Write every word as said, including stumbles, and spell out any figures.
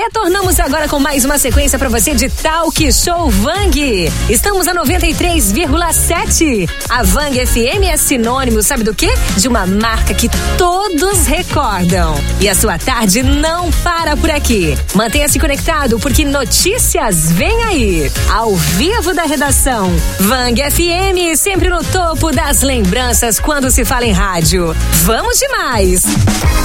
Retornamos agora com mais uma sequência para você de Talk Show Vang. Estamos a noventa e três vírgula sete. A Vang F M é sinônimo, sabe do quê? De uma marca que todos recordam. E a sua tarde não para por aqui. Mantenha-se conectado porque notícias vem aí. Ao vivo da redação. Vang F M sempre no topo das lembranças quando se fala em rádio. Vamos demais!